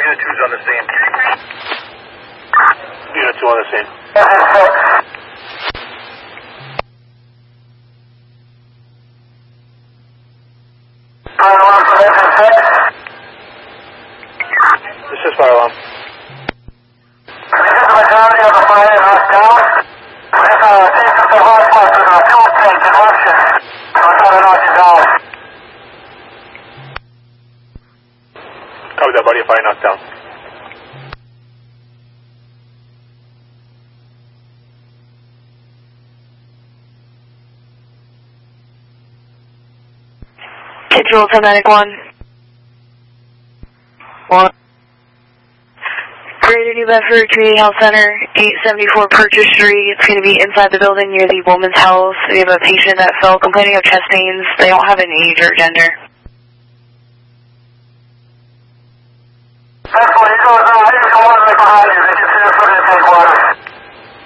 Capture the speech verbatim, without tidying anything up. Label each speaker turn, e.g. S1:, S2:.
S1: Unit two's on the scene.
S2: Unit two on the scene. This is fire alarm.
S1: This is the majority of the fire is down. This is uh, taking the hard part of the fuel tank in motion. So we're trying to knock it down.
S2: Copy that, buddy. Fire knocked down.
S3: Control to Medic one. One. Greater New Bedford Community Health Center, eight seventy-four Purchase Street. It's going to be inside the building near the Woman's House. We have a patient that fell complaining of chest pains. They don't have an age or gender.
S1: That's what he goes on. He's the one right behind you. They can see us from the tank water.